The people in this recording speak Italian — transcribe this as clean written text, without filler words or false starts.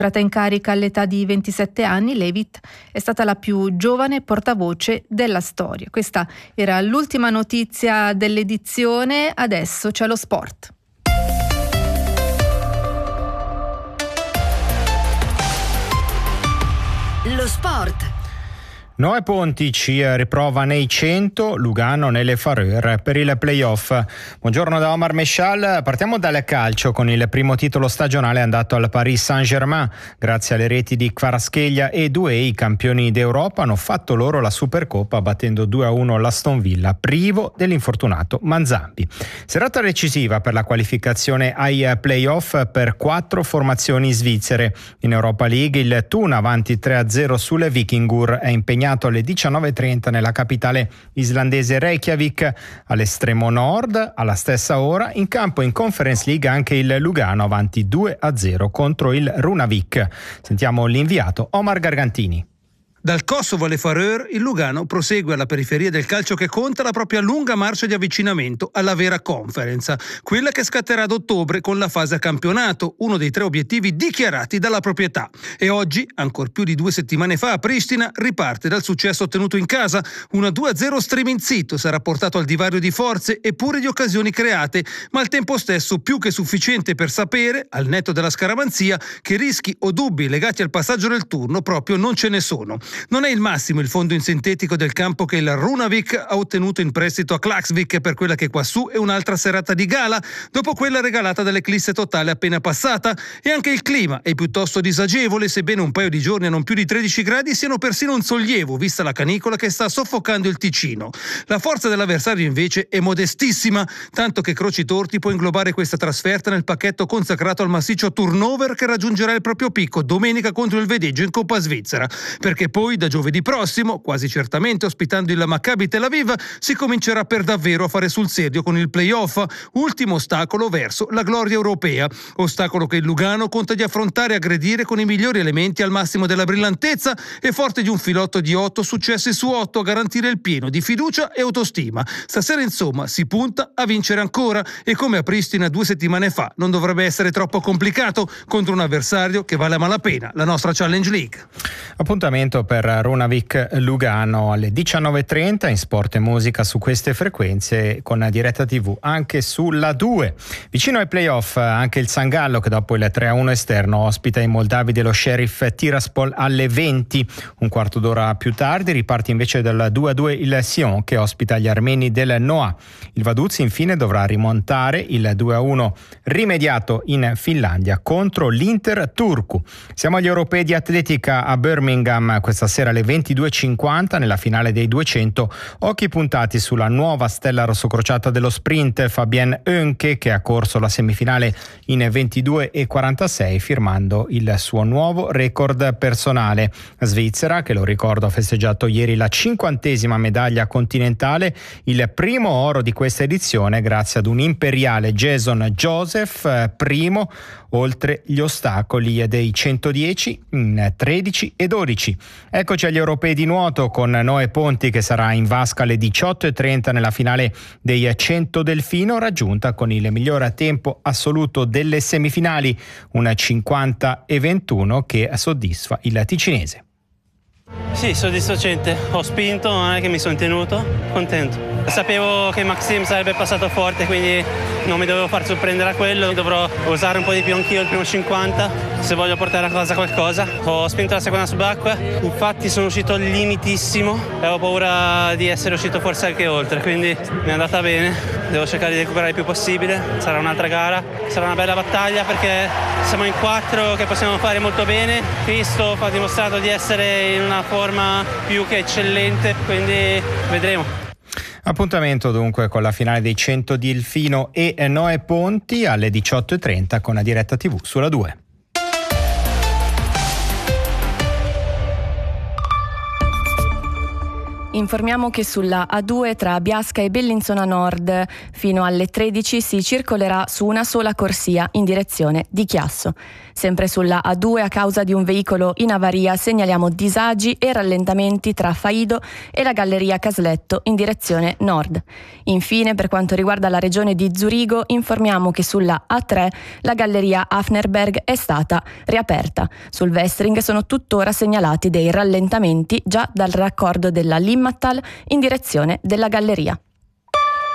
Entrata in carica all'età di 27 anni, Levitt è stata la più giovane portavoce della storia. Questa era l'ultima notizia dell'edizione, adesso c'è lo sport. Lo sport. Noè Ponti ci riprova nei 100, Lugano nelle Faroe per il playoff. Buongiorno da Omar Meshal, partiamo dal calcio con il primo titolo stagionale andato al Paris Saint-Germain. Grazie alle reti di Kvaratskhelia e Doué, i campioni d'Europa hanno fatto loro la Supercoppa battendo 2-1 l'Aston Villa, privo dell'infortunato Manzambi. Serata decisiva per la qualificazione ai playoff per 4 formazioni svizzere. In Europa League il Thun avanti 3-0 sulle Vikingur è impegnato alle 19:30 nella capitale islandese Reykjavik. All'estremo nord, alla stessa ora, in campo in Conference League anche il Lugano avanti 2-0 contro il Runavik. Sentiamo l'inviato Omar Gargantini. Dal Kosovo alle Faroe, il Lugano prosegue alla periferia del calcio che conta la propria lunga marcia di avvicinamento alla vera conference, quella che scatterà ad ottobre con la fase a campionato, uno dei 3 obiettivi dichiarati dalla proprietà. E oggi, ancor più di 2 settimane fa a Pristina, riparte dal successo ottenuto in casa. Una 2-0 streaming zitto sarà portato al divario di forze e pure di occasioni create, ma al tempo stesso più che sufficiente per sapere, al netto della scaramanzia, che rischi o dubbi legati al passaggio del turno proprio non ce ne sono. Non è il massimo il fondo in sintetico del campo che il Runavik ha ottenuto in prestito a Klaksvik per quella che quassù è un'altra serata di gala, dopo quella regalata dall'eclisse totale appena passata, e anche il clima è piuttosto disagevole, sebbene un paio di giorni a non più di 13 gradi siano persino un sollievo, vista la canicola che sta soffocando il Ticino. La forza dell'avversario invece è modestissima, tanto che Croci Torti può inglobare questa trasferta nel pacchetto consacrato al massiccio turnover che raggiungerà il proprio picco domenica contro il Vedeggio in Coppa Svizzera, perché poi da giovedì prossimo, quasi certamente ospitando il Maccabi Tel Aviv, si comincerà per davvero a fare sul serio con il playoff, ultimo ostacolo verso la gloria europea, ostacolo che il Lugano conta di affrontare e aggredire con i migliori elementi al massimo della brillantezza e forte di un filotto di 8 successi su 8 a garantire il pieno di fiducia e autostima. Stasera insomma si punta a vincere ancora e, come a Pristina 2 settimane fa, non dovrebbe essere troppo complicato contro un avversario che vale a malapena la nostra Challenge League. Appuntamento per Runavik Lugano alle 19:30 in Sport e Musica su queste frequenze, con diretta TV anche sulla 2. Vicino ai playoff anche il San Gallo, che dopo il 3-1 esterno ospita i moldavi dello Sheriff Tiraspol alle 20. Un quarto d'ora più tardi riparte invece dal 2-2 il Sion, che ospita gli armeni del Noah. Il Vaduz infine dovrà rimontare il 2-1 rimediato in Finlandia contro l'Inter Turku. Siamo agli europei di atletica a Birmingham questa sera alle 22:50 nella finale dei 200, occhi puntati sulla nuova stella rossocrociata dello sprint Fabienne Oenke, che ha corso la semifinale in 22:46 firmando il suo nuovo record personale. Svizzera, che lo ricordo ha festeggiato ieri la 50ª medaglia continentale, il primo oro di questa edizione grazie ad un imperiale Jason Joseph, primo oltre gli ostacoli dei 110 in 13 e 12. Eccoci agli europei di nuoto con Noè Ponti, che sarà in vasca alle 18:30 nella finale dei 100 delfino, raggiunta con il miglior tempo assoluto delle semifinali, una 50:21 che soddisfa il ticinese. Sì, soddisfacente. Ho spinto, non è che mi sono tenuto, contento. Sapevo che Maxime sarebbe passato forte, quindi non mi dovevo far sorprendere a quello. Dovrò usare un po' di più anch'io il primo 50 se voglio portare a casa qualcosa. Ho spinto la seconda subacquea, infatti sono uscito al limitissimo e ho paura di essere uscito forse anche oltre, quindi mi è andata bene. Devo cercare di recuperare il più possibile. Sarà un'altra gara, sarà una bella battaglia perché siamo in 4 che possiamo fare molto bene. Cristo ha dimostrato di essere in una forma più che eccellente, quindi vedremo. Appuntamento dunque con la finale dei 100 di Delfino e Noè Ponti alle 18:30 con la diretta TV sulla 2. informiamo che sulla A2 tra Biasca e Bellinzona Nord fino alle 13 si circolerà su una sola corsia in direzione di Chiasso. Sempre sulla A2, a causa di un veicolo in avaria, segnaliamo disagi e rallentamenti tra Faido e la galleria Casletto in direzione nord. Infine, per quanto riguarda la regione di Zurigo, informiamo che sulla A3 la galleria Hafnerberg è stata riaperta. Sul Westring sono tuttora segnalati dei rallentamenti già dal raccordo della Limmattal in direzione della galleria.